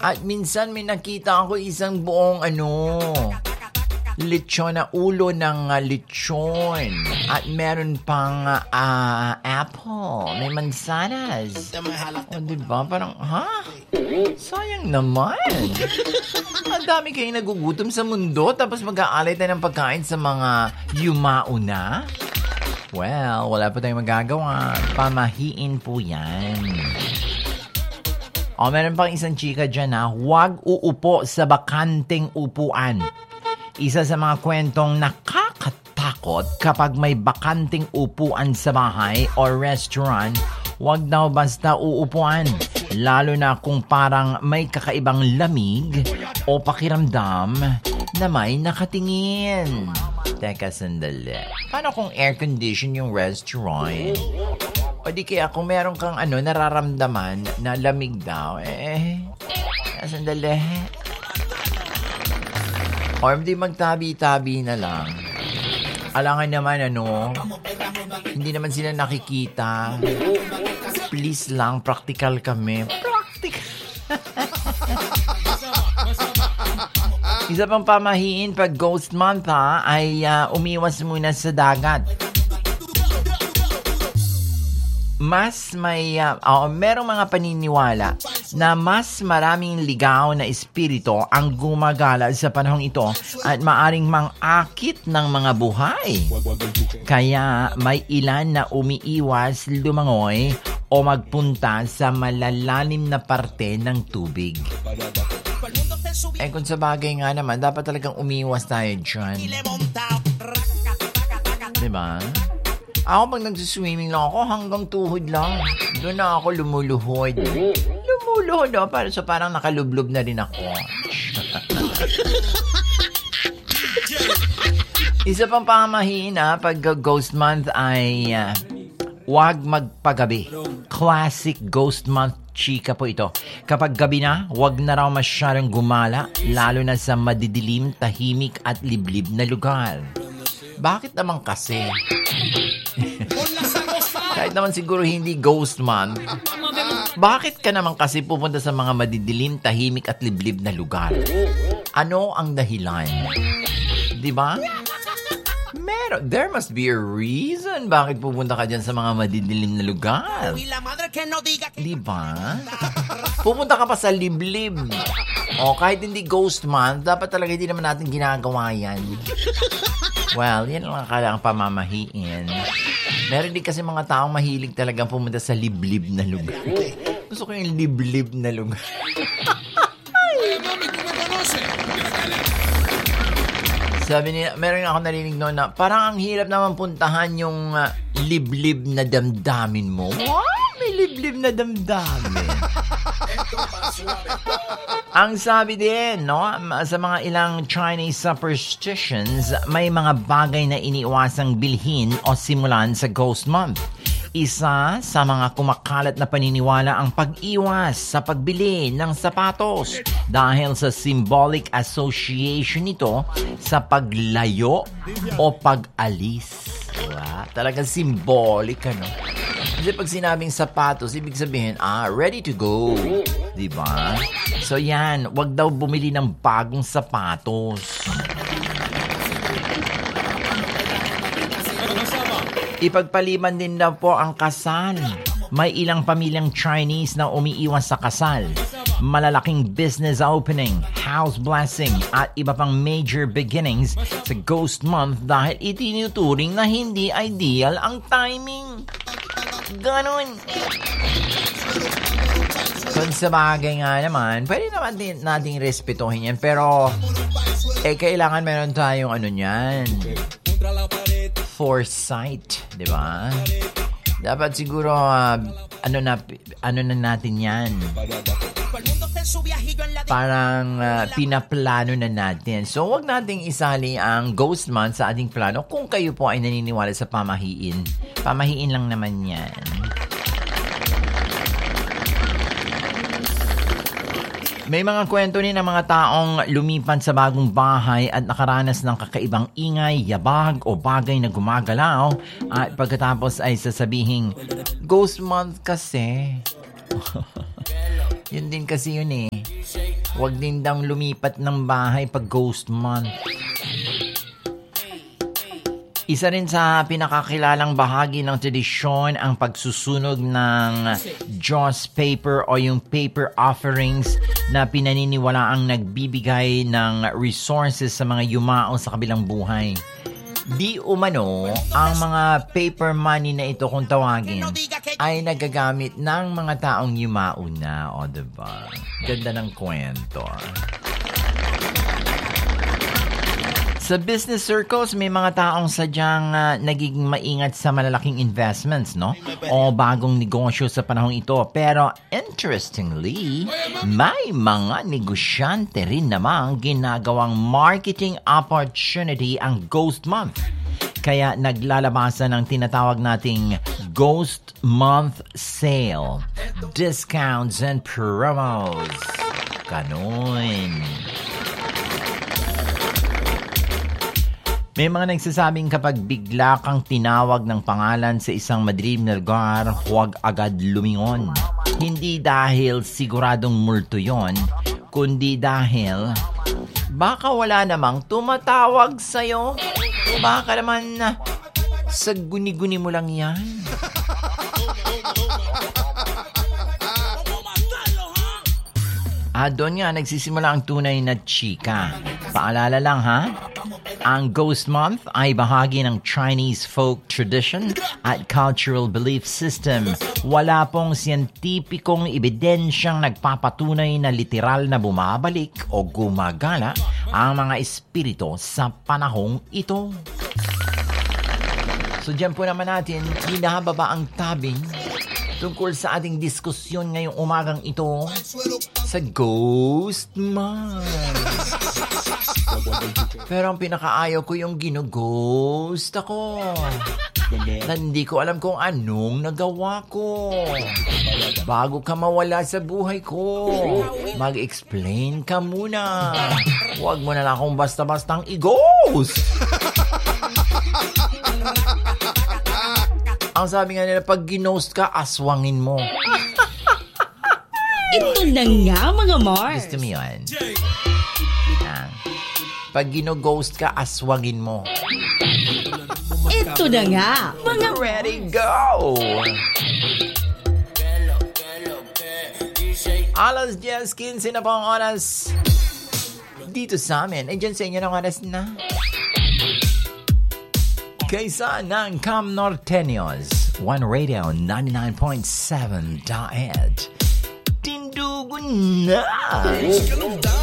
At minsan may nakita ako isang buong lechon na ulo ng lechon. At meron pang apple. May mansanas. O, diba? Parang, sayang naman. Ang dami kayong nagugutom sa mundo tapos mag-aalay tayo ng pagkain sa mga yumao na. Well, wala pa tayong magagawa. Pamahiin po yan. O, meron pang isang chika dyan huwag uupo sa bakanteng upuan. Isa sa mga kwentong nakakatakot kapag may bakanting upuan sa bahay o restaurant, huwag daw basta uupuan. Lalo na kung parang may kakaibang lamig o pakiramdam na may nakatingin. Teka, sandali. Paano kung air condition yung restaurant? O di kaya kung meron kang nararamdaman na lamig daw, sandali. Or di magtabi-tabi na lang. Alangan naman hindi naman sila nakikita. Please lang, practical kami. Practical. Isa pang pamahiin pag ghost month ay umiwas muna sa dagat. Mas may, merong mga paniniwala na mas maraming ligaw na espiritu ang gumagala sa panahong ito at maaring mang-akit ng mga buhay. Kaya may ilan na umiiwas lumangoy o magpunta sa malalalim na parte ng tubig. Kung sa bagay nga naman, dapat talagang umiwas tayo dyan. Diba? Ako pag nagsiswimming lang ako, hanggang tuhod lang. Doon na ako lumuluhod. Lumuluhod parang nakalublob na rin ako. Isa pang pamahiin pag ghost month ay huwag magpagabi. Classic ghost month chika po ito. Kapag gabi na, huwag na raw masyadong gumala, lalo na sa madidilim, tahimik at liblib na lugar. Bakit naman kasi? Kahit naman siguro hindi ghost month, bakit ka naman kasi pupunta sa mga madidilim, tahimik at liblib na lugar? Ano ang dahilan? Diba? There must be a reason bakit pupunta ka dyan sa mga madidilim na lugar. Diba? Pupunta ka pa sa liblib. O kahit hindi ghost month, dapat talaga hindi naman natin ginagawa yan. Well, yan lang ang pamamahiin. Meron din kasi mga taong mahilig talagang pumunta sa liblib na lugar. Gusto ko yung liblib na lugar. Sabi niya, meron ako narinig noon na parang ang hirap naman puntahan yung liblib na damdamin mo. What? May liblib na damdamin. Ang sabi din, sa mga ilang Chinese superstitions, may mga bagay na iniiwasang bilhin o simulan sa ghost month. Isa sa mga kumakalat na paniniwala ang pag-iwas sa pagbili ng sapatos dahil sa symbolic association nito sa paglayo o pag-alis. Talagang symbolic, Kasi pag sinabing sapatos, ibig sabihin, ready to go. Diba? So yan, wag daw bumili ng bagong sapatos. Ipagpaliban din daw po ang kasal. May ilang pamilyang Chinese na umiiwas sa kasal, malalaking business opening, house blessing, at iba pang major beginnings sa ghost month dahil itinuturing na hindi ideal ang timing. Ganon. Kung sa bagay nga naman, pwede naman din nating respetuhin yan. Pero, kailangan meron tayong niyan. Foresight, di ba? Dapat siguro, ano na natin yan. Parang pinaplano na natin. So, wag nating isali ang ghost month sa ating plano kung kayo po ay naniniwala sa pamahiin. Pamahiin lang naman yan. May mga kwento din ng mga taong lumipan sa bagong bahay at nakaranas ng kakaibang ingay, yabag o bagay na gumagalaw at pagkatapos ay sasabihing, ghost month kasi. Yun din kasi yun Huwag din daw lumipat ng bahay pag ghost month. Isa rin sa pinakakilalang bahagi ng tradisyon ang pagsusunog ng joss paper o yung paper offerings na pinaniniwalaang nagbibigay ng resources sa mga yumao sa kabilang buhay. Di umano, ang mga paper money na ito kung tawagin ay nagagamit ng mga taong yumao na. O diba? Ganda ng kwento. Sa business circles, may mga taong sadyang nagiging maingat sa malalaking investments, no? O bagong negosyo sa panahong ito. Pero interestingly, may mga negosyante rin namang ginagawang marketing opportunity ang Ghost Month. Kaya naglalabasan ng tinatawag nating Ghost Month Sale, discounts and promos. Ganun. May mga nagsasabing kapag bigla kang tinawag ng pangalan sa isang madilim na lugar, huwag agad lumingon. Hindi dahil siguradong multo yon, kundi dahil baka wala namang tumatawag sa'yo. Baka naman sa guni-guni mo lang yan. Doon nga nagsisimula ang tunay na chika. Paalala lang ha, ang Ghost Month ay bahagi ng Chinese folk tradition at cultural belief system. Wala pong siyentipikong ebidensyang nagpapatunay na literal na bumabalik o gumagala ang mga espiritu sa panahong ito. So dyan po naman natin, hinababa ang tabing tungkol sa ating diskusyon ngayong umagang ito sa Ghost Month. Pero ang pinakaayaw ko yung ginughost ako. Hindi ko alam kung anong nagawa ko. Bago ka mawala sa buhay ko, mag-explain ka muna. Huwag mo na lang akong basta-bastang i-ghost. Ang sabi nga nila, pag ginost ka, aswangin mo. Ito na nga, mga Mars. Gusto mo yun? Pag gino-ghost ka, aswangin mo. Ito na nga, mga ready, go! Alas 10:15 na po ang oras dito sa amin. Eh, dyan sa inyo ng oras na. Kaysa ng Cam Norteños, One Radio 99.7 Daed. Tindugo na!